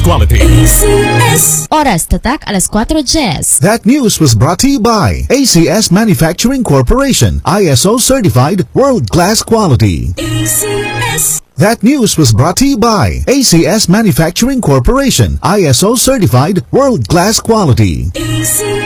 quality. Oras tatak alas 4:10. That news was brought to you by ACS Manufacturing Corporation, ISO certified world-class quality. That news was brought to you by ACS Manufacturing Corporation, ISO certified world-class quality.